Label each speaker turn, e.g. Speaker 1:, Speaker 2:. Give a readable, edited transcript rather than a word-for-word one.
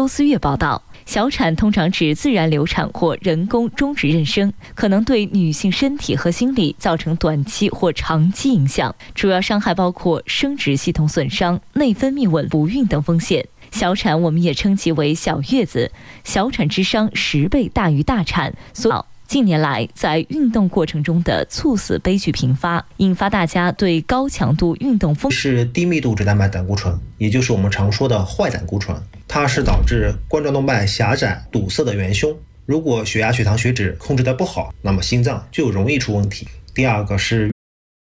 Speaker 1: 周思月报道，小产通常指自然流产或人工终止妊娠，可能对女性身体和心理造成短期或长期影响，主要伤害包括生殖系统损伤、内分泌紊不孕等风险。小产我们也称其为小月子，小产之伤10倍大于大产，所以近年来在运动过程中的猝死悲剧频发，引发大家对高强度运动风
Speaker 2: 是低密度脂蛋白胆固醇，也就是我们常说的坏胆固醇，它是导致冠状动脉狭窄堵塞的元凶。如果血压、血糖、血脂控制得不好，那么心脏就容易出问题。第二个是